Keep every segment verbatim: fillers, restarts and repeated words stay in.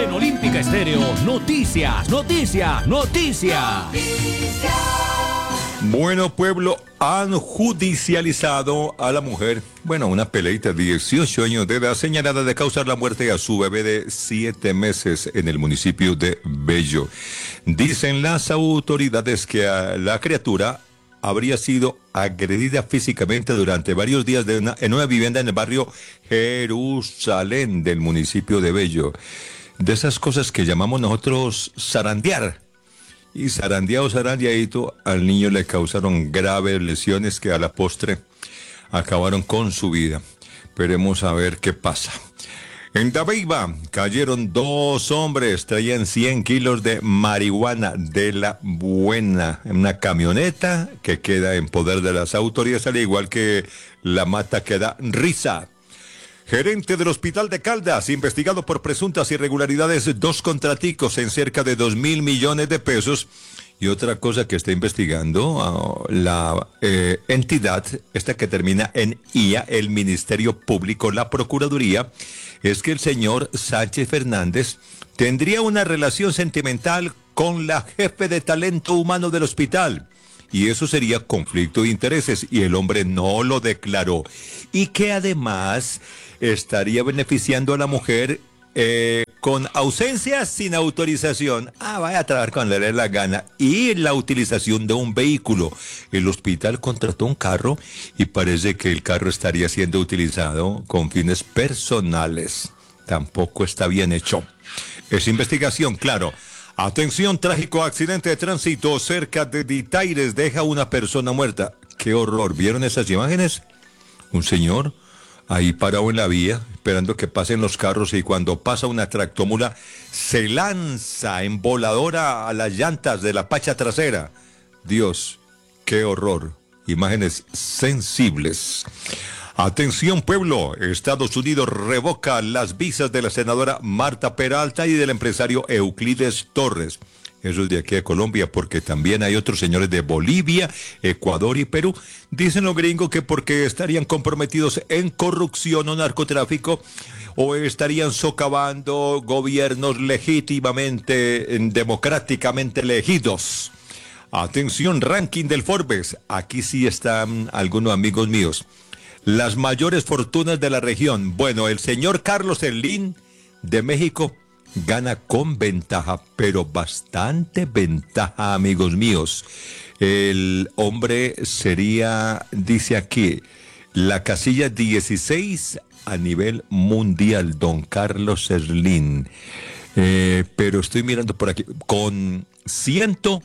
En Olímpica Estéreo, noticias, noticias, noticias. Bueno, pueblo, han judicializado a la mujer, bueno, una peleita de dieciocho años de edad señalada de causar la muerte a su bebé de siete meses en el municipio de Bello. Dicen las autoridades que a la criatura habría sido agredida físicamente durante varios días de una, en una vivienda en el barrio Jerusalén del municipio de Bello. De esas cosas que llamamos nosotros zarandear. Y zarandeado, zarandeadito, al niño le causaron graves lesiones que a la postre acabaron con su vida. Esperemos a ver qué pasa. En Dabeiba cayeron dos hombres, traían cien kilos de marihuana de la buena, en una camioneta que queda en poder de las autoridades, al igual que la mata que da risa. Gerente del Hospital de Caldas, investigado por presuntas irregularidades, dos contraticos en cerca de dos mil millones de pesos. Y otra cosa que está investigando uh, la eh, entidad, esta que termina en I A, el Ministerio Público, la Procuraduría, es que el señor Sánchez Fernández tendría una relación sentimental con la jefe de talento humano del hospital. Y eso sería conflicto de intereses, y el hombre no lo declaró. Y que además estaría beneficiando a la mujer eh, con ausencias sin autorización. Ah, vaya a trabajar cuando le dé la gana. Y la utilización de un vehículo. El hospital contrató un carro y parece que el carro estaría siendo utilizado con fines personales. Tampoco está bien hecho. Es investigación, claro. Atención, trágico accidente de tránsito cerca de Ditaires deja una persona muerta. ¡Qué horror! ¿Vieron esas imágenes? Un señor ahí parado en la vía, esperando que pasen los carros, y cuando pasa una tractomula, se lanza en voladora a las llantas de la pacha trasera. Dios, qué horror. Imágenes sensibles. Atención, pueblo, Estados Unidos revoca las visas de la senadora Marta Peralta y del empresario Euclides Torres. Eso es de aquí a Colombia, porque también hay otros señores de Bolivia, Ecuador y Perú. Dicen los gringos que porque estarían comprometidos en corrupción o narcotráfico, o estarían socavando gobiernos legítimamente, democráticamente elegidos. Atención, ranking del Forbes. Aquí sí están algunos amigos míos. Las mayores fortunas de la región. Bueno, el señor Carlos Slim de México gana con ventaja, pero bastante ventaja, amigos míos. El hombre sería, dice aquí, la casilla dieciséis a nivel mundial, don Carlos Slim. Eh, pero estoy mirando por aquí, con ciento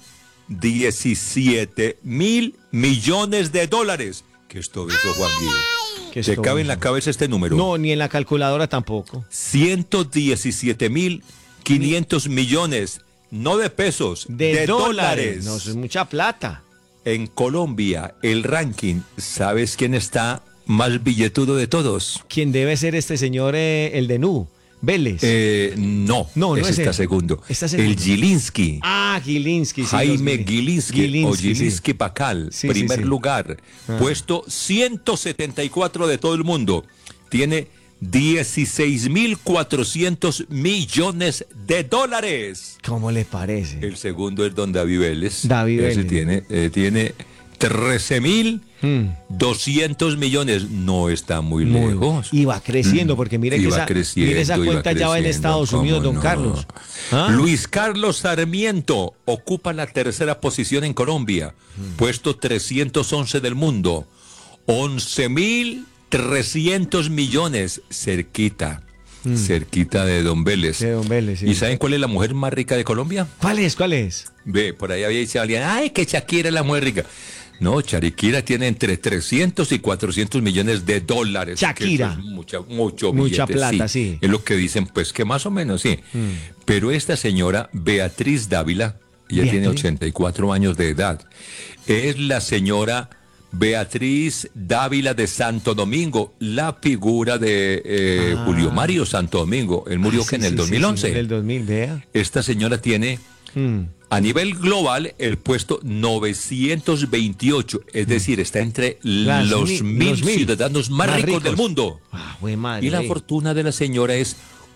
diecisiete mil millones de dólares. ¿Qué es todo eso, Juan Guido? ¿Te cabe en la cabeza este número? No, ni en la calculadora tampoco. ciento diecisiete mil quinientos millones, no de pesos, de, de dólares. dólares. No, eso es mucha plata. En Colombia, el ranking, ¿sabes quién está más billetudo de todos? ¿Quién debe ser este señor, eh, el de Nu? Vélez. Eh, no, no, no ese es está él. segundo. Está segundo. El Gilinski. Ah, Gilinski. Sí, Jaime los... Gilinski, Gilinski, o Gilinski sí. Pacal, Sí, primer sí, sí. lugar, Ah. puesto ciento setenta y cuatro de todo el mundo. Tiene dieciséis mil cuatrocientos millones de dólares. ¿Cómo le parece? El segundo es don David Vélez. David Ese Vélez. tiene, eh, tiene trece mil doscientos millones. No está muy, Muy lejos. Y va creciendo, porque mire Y que va esa, creciendo, mire esa y va cuenta ya va en creciendo, Estados ¿cómo Unidos, don no? Carlos. ¿Ah? Luis Carlos Sarmiento ocupa la tercera posición en Colombia, puesto trescientos once del mundo, once mil trescientos millones, cerquita, Mm. cerquita de don Vélez. De don Vélez, sí. ¿Y saben cuál es la mujer más rica de Colombia? ¿Cuál es? ¿Cuál es? Ve, por ahí había dicho alguien, ay, que Shakira es la mujer rica. No, Shakira tiene entre trescientos y cuatrocientos millones de dólares. Shakira. Que eso es mucha, mucho Mucha billete, plata, sí. Es lo que dicen, pues que más o menos, sí. Mm. Pero esta señora, Beatriz Dávila, ella Beatriz. tiene ochenta y cuatro años de edad. Es la señora Beatriz Dávila de Santo Domingo, la figura de eh, Ah. Julio Mario Santo Domingo. Él murió Ah, que sí, en el sí, dos mil once. Sí, sí, en el dos mil, vea. Esta señora tiene... Mm. A nivel global, el puesto novecientos veintiocho, es decir, está entre Las los mi- mil los mil ciudadanos más, más ricos, ricos del mundo. Ah, güey, madre. Y la fortuna de la señora es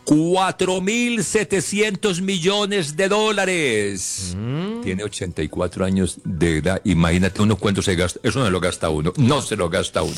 cuatro mil setecientos millones de dólares. Mm. Tiene ochenta y cuatro años de edad. Imagínate uno cuánto se gasta. Eso no lo gasta uno. No se lo gasta uno.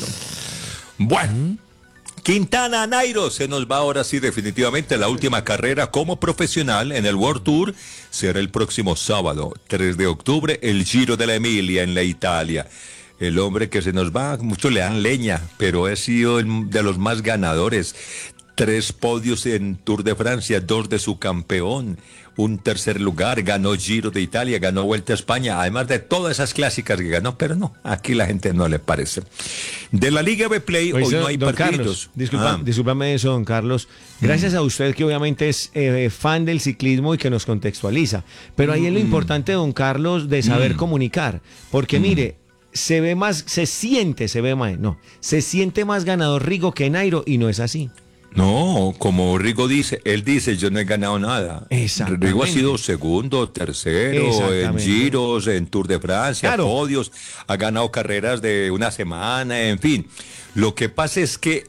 Bueno. Mm. Quintana Nairo se nos va ahora sí definitivamente. La última carrera como profesional en el World Tour será el próximo sábado, tres de octubre, el Giro de la Emilia en la Italia. El hombre que se nos va, muchos le dan leña, pero ha sido de los más ganadores. Tres podios en Tour de Francia, dos de su campeón, un tercer lugar, ganó Giro de Italia, ganó Vuelta a España, además de todas esas clásicas que ganó, pero no, aquí la gente no le parece. De la Liga B-Play hoy, hoy no hay don partidos. Carlos, disculpa, ah. Discúlpame eso, don Carlos. Gracias mm. a usted que obviamente es eh, fan del ciclismo y que nos contextualiza, pero ahí mm. es lo importante, don Carlos, de saber mm. comunicar, porque mm. mire, se ve más, se siente, se ve más, no, se siente más ganador Rigo que Nairo y no es así. No, como Rigo dice, él dice, yo no he ganado nada. Exactamente. Rigo ha sido segundo, tercero, en Giros, en Tour de Francia, claro. Podios, ha ganado carreras de una semana, en fin. Lo que pasa es que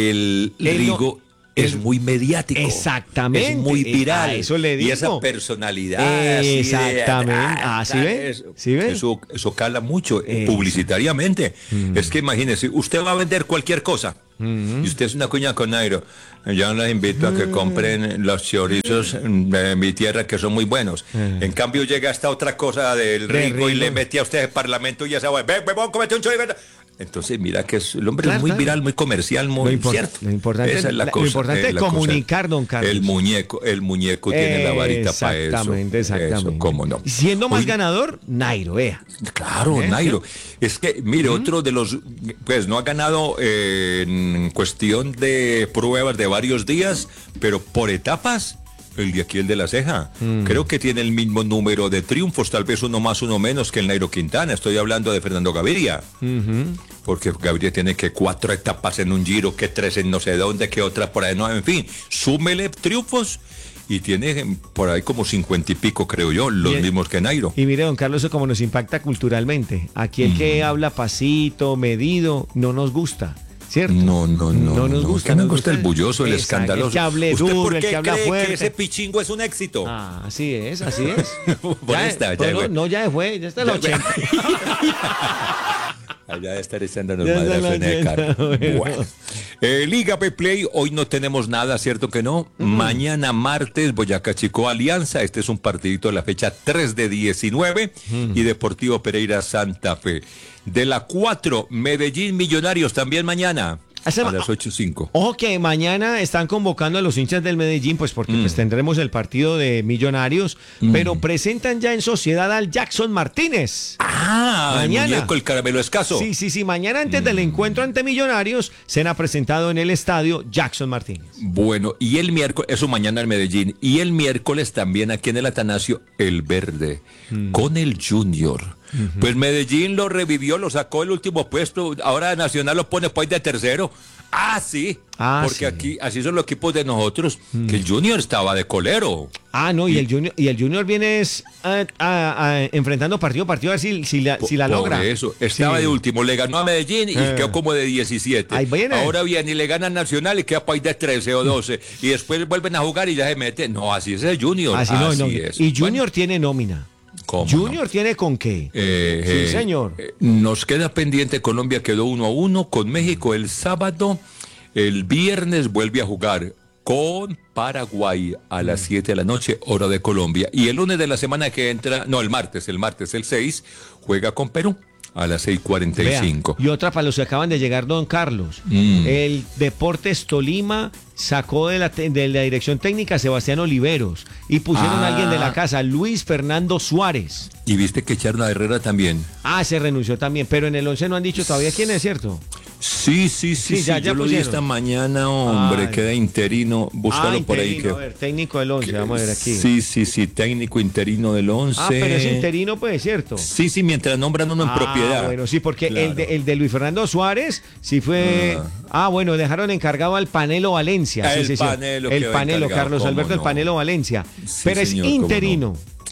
el él Rigo... No... es muy mediático. Exactamente. Es muy viral. A eso le digo. Y esa personalidad. Exactamente. Así ¿Ah, sí ve? Eso, ¿Sí ve? Eso, eso cala mucho eh, publicitariamente. Mm. Es que imagínese, usted va a vender cualquier cosa. Mm-hmm. Y usted es una cuña con Nairo. Yo les invito a que compren los chorizos de mi tierra que son muy buenos. Mm. En cambio llega esta otra cosa del Rigo y le mete a usted el parlamento y ya se va. Ve, ve, comete un chorizo. Entonces, mira que es, el hombre claro, es muy claro. viral, muy comercial, muy lo cierto. Lo importante Esa es la la, cosa. Lo importante es comunicar, don Carlos. El muñeco, el muñeco tiene la varita para eso. Exactamente, exactamente. Eso, cómo no. Siendo más Hoy, ganador, Nairo, vea. Claro, ¿Eh? Nairo. Es que, mire, ¿Mm? otro de los, pues no ha ganado eh, en cuestión de pruebas de varios días, pero por etapas. El de aquí, el de la ceja. Mm. Creo que tiene el mismo número de triunfos, tal vez uno más, uno menos que el Nairo Quintana. Estoy hablando de Fernando Gaviria. Mm-hmm. Porque Gaviria tiene que cuatro etapas en un Giro, que tres en no sé dónde, que otra por ahí. No, en fin, súmele triunfos y tiene por ahí como cincuenta y pico, creo yo, los y, mismos que Nairo. Y mire, don Carlos, eso como nos impacta culturalmente. Aquí el mm. que habla pasito, medido, no nos gusta. ¿Cierto? No, no, no. No nos gusta. No, me gusta el bulloso, el Exacto, escandaloso. El que hable ¿Usted duro, por qué el que habla cree fuerte. que ese pichingo es un éxito? Ah, así es, así es. Por ya esta, es, ya no, no, ya fue, ya está el ochenta. Allá de estar echándonos madre de cara. Bueno. Bueno. Eh, Liga B-Play, hoy no tenemos nada, ¿cierto que no? Uh-huh. Mañana martes, Boyacá Chico Alianza, este es un partidito de la fecha tres de diecinueve, uh-huh. y Deportivo Pereira Santa Fe. De la cuatro, Medellín Millonarios también mañana. A las ocho y cinco. Ojo que mañana están convocando a los hinchas del Medellín, pues porque mm. pues tendremos el partido de Millonarios, mm. pero presentan ya en sociedad al Jackson Martínez. Ah, mañana. El muñeco, el caramelo escaso. Sí, sí, sí, mañana antes mm. del encuentro ante Millonarios será presentado en el estadio Jackson Martínez. Bueno, y el miércoles, eso mañana en Medellín, y el miércoles también aquí en el Atanasio, el Verde, mm. con el Junior. Uh-huh. Pues Medellín lo revivió, lo sacó el último puesto, ahora Nacional lo pone pues de tercero. Ah, sí, ah, porque sí. Aquí así son los equipos de nosotros, mm. que el Junior estaba de colero. Ah, no, y, y el Junior y el Junior viene es, a, a, a, enfrentando partido a partido a ver si, si la, por, si la logra. Por eso, estaba sí. de último, le ganó a Medellín y eh. quedó como de diecisiete. Ahí viene. Ahora viene y le gana a Nacional y queda país de trece o doce. Y después vuelven a jugar y ya se mete. No, así es el Junior. Así, así no, no. es. Y Junior bueno. tiene nómina. Junior no? tiene con qué. Eh, sí, señor. Eh, nos queda pendiente, Colombia quedó uno a uno con México el sábado. El viernes vuelve a jugar con Paraguay a las siete de la noche, hora de Colombia. Y el lunes de la semana que entra, no, el martes, el martes el seis, juega con Perú a las seis cuarenta y cinco. Y otra para los que acaban de llegar, don Carlos. Mm. El Deportes Tolima sacó de la, de la dirección técnica a Sebastián Oliveros y pusieron ah. a alguien de la casa, Luis Fernando Suárez. Y viste que echaron a Herrera también. Ah, se renunció también, pero en el once no han dicho todavía quién es, ¿cierto? Sí, sí, sí, sí, ya, sí. Ya yo pusieron. Lo vi esta mañana, hombre, Ay. queda interino, búscalo ah, por ahí. Que, a ver, técnico del once, que, vamos a ver aquí. Sí, sí, sí, técnico interino del once. Ah, pero es interino, pues, ¿cierto? Sí, sí, mientras nombran uno en ah, propiedad. Bueno, sí, porque claro. el, de, el de Luis Fernando Suárez, sí fue... Ah, ah bueno, dejaron encargado al Panelo Valencia. El sí, sí, Panelo. Sí. El Panelo, Carlos Alberto, no? El Panelo Valencia. Sí, pero señor, es interino. No.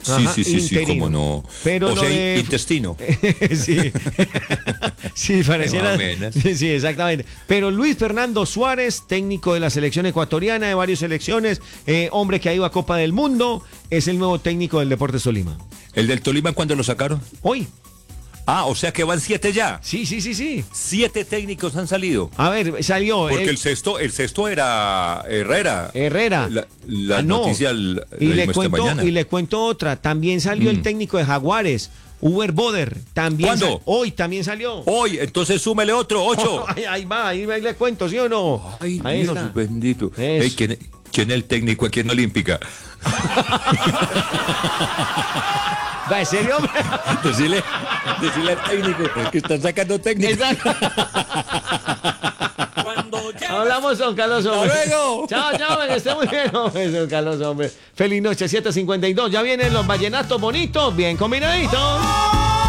Sí, Ajá, sí, sí, sí, interino. cómo no. Pero o lo sea, de- intestino. sí, sí, pareciera. Más o menos. Sí, sí, exactamente. Pero Luis Fernando Suárez, técnico de la selección ecuatoriana, de varias selecciones, eh, hombre que ha ido a Copa del Mundo, es el nuevo técnico del Deportes Tolima. ¿El del Tolima cuándo lo sacaron? Hoy. Ah, o sea que van siete ya. Sí, sí, sí, sí. Siete técnicos han salido. A ver, salió. Porque el- el sexto, el sexto era Herrera. Herrera. La, la Ah, no. noticia la, y, la le dimos esta cuento, mañana. y le cuento otra. También salió el Mm. técnico de Jaguares, Uber Boder. También ¿Cuándo? sal- Hoy también salió. Hoy, entonces súmele otro, ocho. Ahí, ahí va, ahí, va, ahí le cuento, ¿sí o no? Ay, ahí Dios está. bendito. Eso. Ey, ¿quién, quién es el técnico aquí en Olímpica? Va, ¿en serio? Decirle, decirle al técnico que están sacando técnicos. Exacto. Hablamos, don Carlos, hombre. ¡Hasta luego! Chao, chao, que esté muy bien, hombre, don Carlos, hombre. Feliz noche, siete cincuenta y dos. Ya vienen los vallenatos bonitos, bien combinaditos.